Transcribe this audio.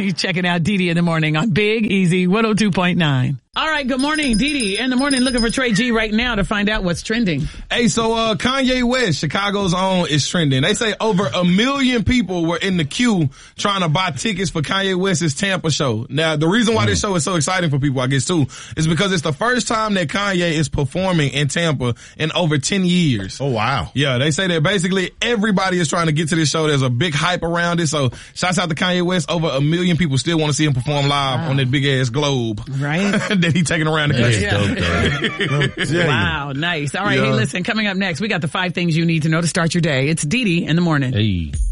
You're checking out Dee Dee in the morning on Big Easy 102.9. All right, good morning, Dee Dee in the morning, looking for Trey G right now to find out what's trending. Hey, so Kanye West, Chicago's own, is trending. They say over 1 million people were in the queue trying to buy tickets for Kanye West's Tampa show. Now, the reason why this show is so exciting for people, I guess, too, is because it's the first time that Kanye is performing in Tampa in over 10 years. Oh, wow. Yeah, they say that basically everybody is trying to get to this show. There's a big hype around it. So shouts out to Kanye West. Over 1 million people still want to see him perform live on that big ass globe. Right. that he taking around the country. Yeah. Wow, nice. All right, hey, listen, coming up next, we got the 5 things you need to know to start your day. It's Dee Dee in the morning. Hey.